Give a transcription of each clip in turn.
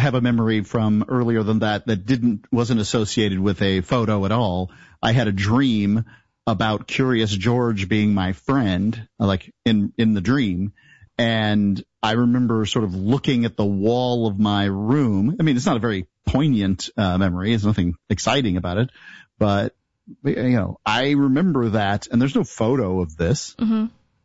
have a memory from earlier than that wasn't associated with a photo at all. I had a dream about Curious George being my friend, like in the dream. And I remember sort of looking at the wall of my room. I mean, it's not a very poignant memory. There's nothing exciting about it. But, I remember that. And there's no photo of this. Mm-hmm.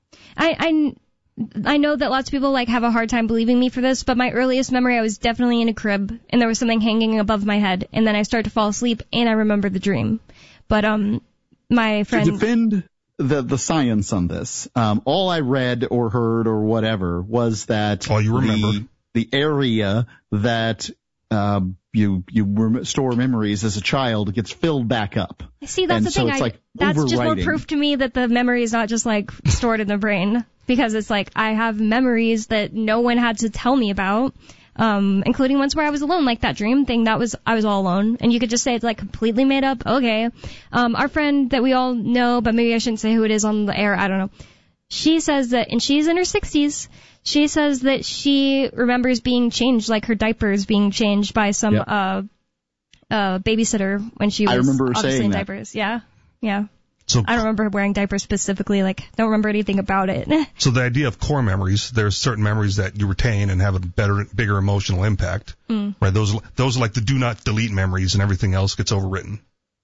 I know that lots of people have a hard time believing me for this, but my earliest memory, I was definitely in a crib, and there was something hanging above my head, and then I started to fall asleep, and I remember the dream. But my friend... To defend the science on this, all I read or heard or whatever was that all you remember. The area that you store memories as a child gets filled back up. See, that's and the so thing. It's that's just more proof to me that the memory is not just stored in the brain, because it's I have memories that no one had to tell me about, including ones where I was alone, like that dream thing. I was all alone, and you could just say it's completely made up. Okay, our friend that we all know, but maybe I shouldn't say who it is on the air. I don't know. She says that, and she's in her 60s. She says that she remembers being changed, her diapers being changed by some babysitter when she was obviously in diapers. Yeah. So I don't remember her wearing diapers specifically. Don't remember anything about it. So the idea of core memories, there's certain memories that you retain and have a bigger emotional impact. Right? Those are like the do not delete memories, and everything else gets overwritten.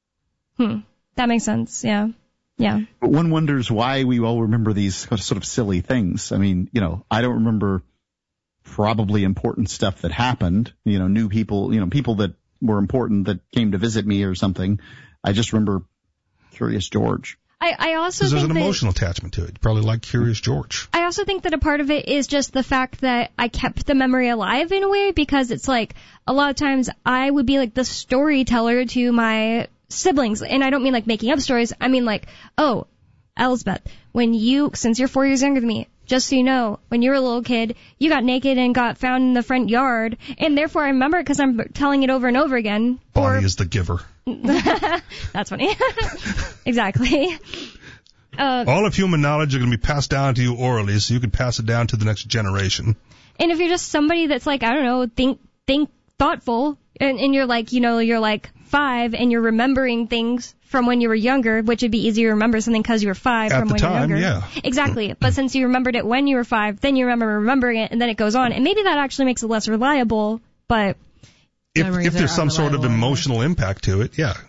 That makes sense. Yeah. Yeah. But one wonders why we all remember these sort of silly things. I mean, I don't remember probably important stuff that happened, new people, people that were important that came to visit me or something. I just remember Curious George. I also think there's an emotional attachment to it. You probably like Curious George. I also think that a part of it is just the fact that I kept the memory alive in a way, because it's a lot of times I would be the storyteller to my siblings, and I don't mean making up stories. I mean oh, Elsbeth, since you're 4 years younger than me, just so you know, when you were a little kid, you got naked and got found in the front yard, and therefore I remember it because I'm telling it over and over again. Bonnie is the giver. That's funny. Exactly. All of human knowledge are going to be passed down to you orally, so you can pass it down to the next generation. And if you're just somebody that's I don't know, think thoughtful, and you're you're 5 and you're remembering things from when you were younger, which would be easier to remember something because you were 5 from when you were younger. Yeah. Exactly. But since you remembered it when you were 5, then you remember remembering it, and then it goes on. And maybe that actually makes it less reliable, but... If there's some sort of emotional impact to it, yeah.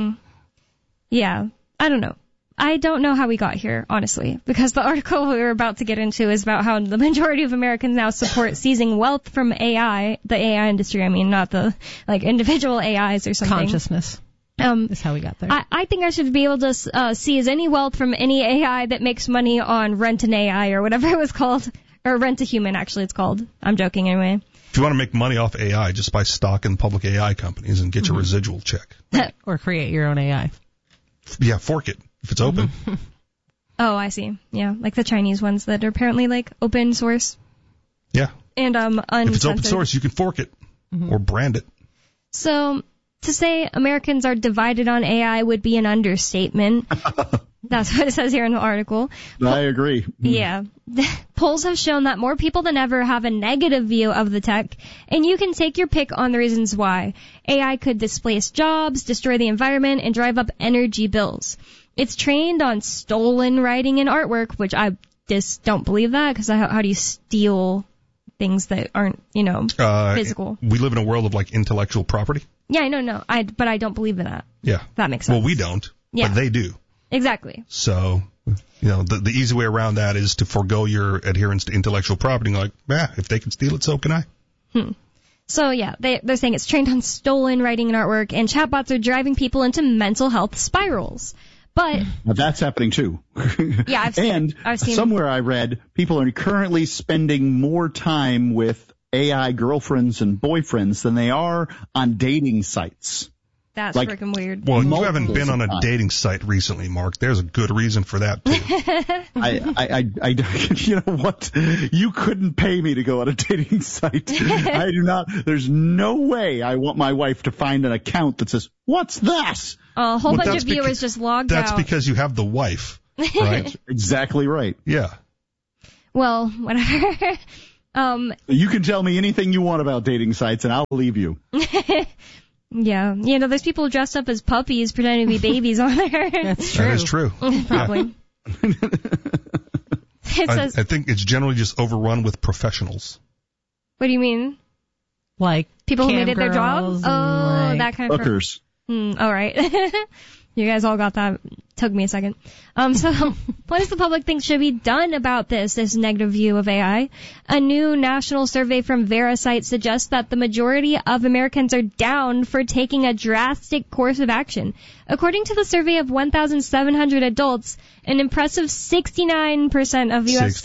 Yeah. I don't know. I don't know how we got here, honestly, because the article we were about to get into is about how the majority of Americans now support seizing wealth from AI, the AI industry, I mean, not the, individual AIs or something. Consciousness is how we got there. I think I should be able to seize any wealth from any AI that makes money on Rent an AI or whatever it was called. Or Rent a Human, actually, it's called. I'm joking anyway. If you want to make money off AI, just buy stock in public AI companies and get your residual check. Or create your own AI. Yeah, fork it. If it's open. Oh, I see. Yeah, the Chinese ones that are apparently open source. Yeah. And if it's open source, you can fork it or brand it. So to say Americans are divided on AI would be an understatement. That's what it says here in the article. I agree. Yeah. Polls have shown that more people than ever have a negative view of the tech, and you can take your pick on the reasons why. AI could displace jobs, destroy the environment, and drive up energy bills. It's trained on stolen writing and artwork, which I just don't believe that, because how do you steal things that aren't, physical? We live in a world of intellectual property. Yeah, no. But I don't believe in that. Yeah. That makes sense. Well, we don't, but they do. Exactly. So, the easy way around that is to forego your adherence to intellectual property. If they can steal it, so can I. So, yeah, they're saying it's trained on stolen writing and artwork, and chatbots are driving people into mental health spirals. But that's happening too. Yeah, I've seen somewhere I read people are currently spending more time with AI girlfriends and boyfriends than they are on dating sites. That's freaking weird. Well, you haven't been on a dating site recently, Mark. There's a good reason for that, too. I you know what? You couldn't pay me to go on a dating site. I do not. There's no way I want my wife to find an account that says, "What's that?" A whole bunch of viewers just logged out. That's because you have the wife, right? Exactly right. Yeah. Well, whatever. You can tell me anything you want about dating sites, and I'll believe you. Yeah. There's people dressed up as puppies pretending to be babies on there. That's true. That is true. Probably. I think it's generally just overrun with professionals. What do you mean? Like people who made it their job? Oh, that kind of hookers. All right. You guys all got that. Took me a second. So what does the public think should be done about this negative view of AI? A new national survey from Verisight suggests that the majority of Americans are down for taking a drastic course of action. According to the survey of 1,700 adults, an impressive 69% of U.S.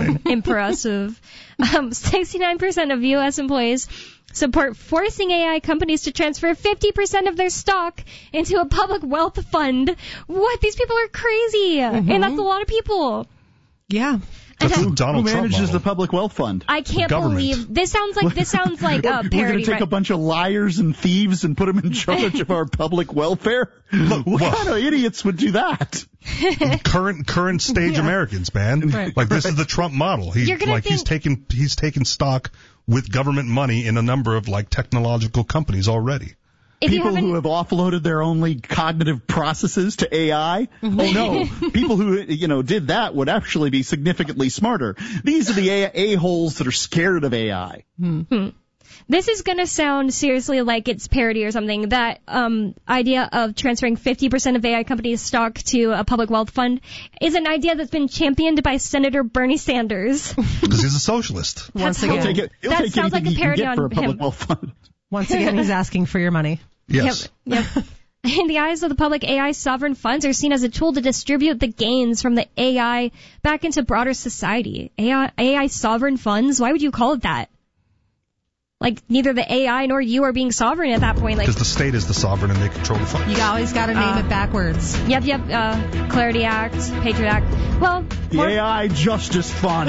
69% of U.S. employees support forcing AI companies to transfer 50% of their stock into a public wealth fund. What? These people are crazy. Mm-hmm. And that's a lot of people. Yeah. That's the Donald Trump manages model. the public wealth fund? I can't believe this sounds like a parody. We're going to take a bunch of liars and thieves and put them in charge of our public welfare? What kind of idiots would do that? Current stage Americans, man. Right. Like this is the Trump model. He's taken stock with government money in a number of technological companies already. People who have offloaded their only cognitive processes to AI? Mm-hmm. Oh no. People who, did that would actually be significantly smarter. These are the a-holes that are scared of AI. Mm-hmm. This is going to sound seriously like it's parody or something. That idea of transferring 50% of AI companies' stock to a public wealth fund is an idea that's been championed by Senator Bernie Sanders. Because he's a socialist. Once again, that sounds like a parody on him. Once again, he's asking for your money. Yes. Yep. In the eyes of the public, AI sovereign funds are seen as a tool to distribute the gains from the AI back into broader society. AI sovereign funds? Why would you call it that? Neither the AI nor you are being sovereign at that point. Because the state is the sovereign and they control the funds. You always got to name it backwards. Yep. Clarity Act, Patriot Act. Well, the AI Justice Fund.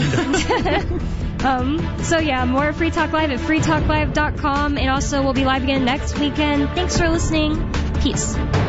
More Free Talk Live at freetalklive.com, and also we'll be live again next weekend. Thanks for listening. Peace.